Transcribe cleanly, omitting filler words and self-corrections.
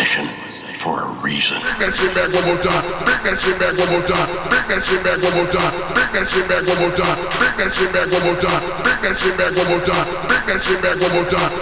possession for a reason. Bring that shit back one more time. Bring that shit back one more time. Bring that shit back one more time. Bring that shit back one more time. Bring that shit back one more time. Bring that shit back one more time. Bring that shit back one more time.